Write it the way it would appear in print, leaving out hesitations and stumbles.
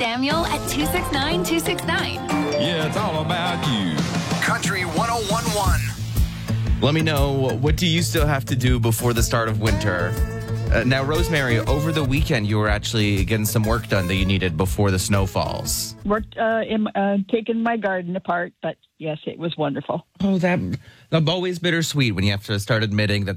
Samuel at 269-269. Yeah, it's all about you. Country 101.1. Let me know, what do you still have to do before the start of winter? Now, Rosemary, over the weekend, you were actually getting some work done that you needed before the snow falls. Worked taking my garden apart, but yes, it was wonderful. Oh, that always bittersweet when you have to start admitting that